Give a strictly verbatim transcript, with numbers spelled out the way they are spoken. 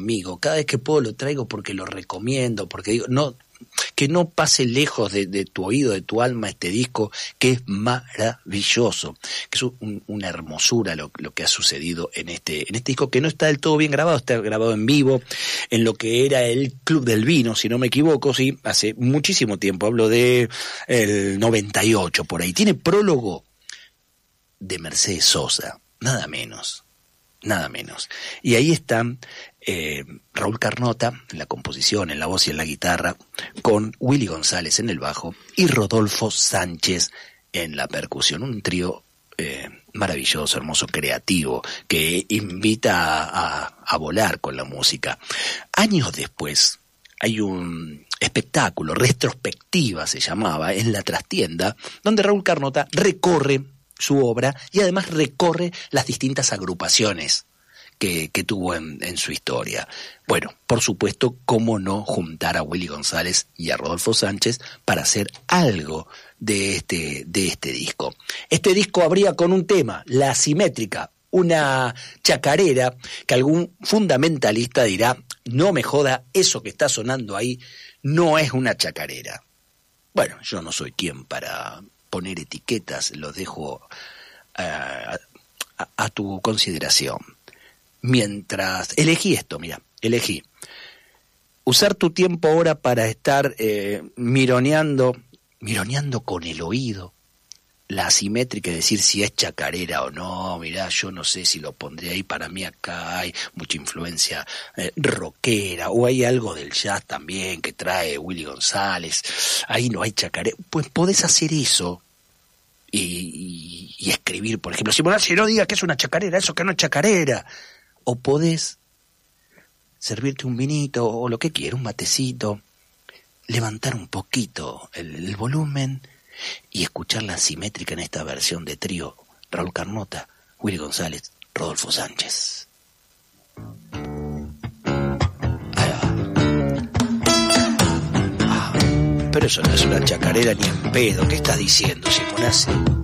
conmigo. Cada vez que puedo lo traigo porque lo recomiendo, porque digo, no, que no pase lejos de, de tu oído, de tu alma, este disco, que es maravilloso, que es un, una hermosura lo, lo que ha sucedido en este, en este disco, que no está del todo bien grabado, está grabado en vivo, en lo que era el Club del Vino, si no me equivoco, sí, hace muchísimo tiempo, hablo de el noventa y ocho, por ahí. Tiene prólogo de Mercedes Sosa, nada menos, nada menos. Y ahí están eh, Raúl Carnota en la composición, en la voz y en la guitarra, con Willy González en el bajo y Rodolfo Sánchez en la percusión. Un trío eh, maravilloso, hermoso, creativo, que invita a, a, a volar con la música. Años después hay un espectáculo, retrospectiva se llamaba, en la trastienda, donde Raúl Carnota recorre su obra y además recorre las distintas agrupaciones que, que tuvo en, en su historia. Bueno, por supuesto, cómo no juntar a Willy González y a Rodolfo Sánchez para hacer algo de este, de este disco. Este disco abría con un tema, La Asimétrica, una chacarera que algún fundamentalista dirá, no me joda, eso que está sonando ahí no es una chacarera. Bueno, yo no soy quien para poner etiquetas, los dejo uh, a, a, a tu consideración. Mientras, elegí esto, mira, elegí usar tu tiempo ahora para estar eh, mironeando, mironeando con el oído la asimétrica y decir si es chacarera o no. Mirá, yo no sé si lo pondré ahí, para mí acá hay mucha influencia eh, rockera, o hay algo del jazz también que trae Willy González, ahí no hay chacarera. Pues podés hacer eso y, y, y escribir, por ejemplo, si Bonacci no diga que es una chacarera, eso que no es chacarera. O podés servirte un vinito o lo que quieras, un matecito, levantar un poquito el, el volumen y escuchar la asimétrica en esta versión de trío: Raúl Carnota, Willy González, Rodolfo Sánchez. Ahí va. Ah, pero eso no es una chacarera ni en pedo. ¿Qué estás diciendo, Simonazzi?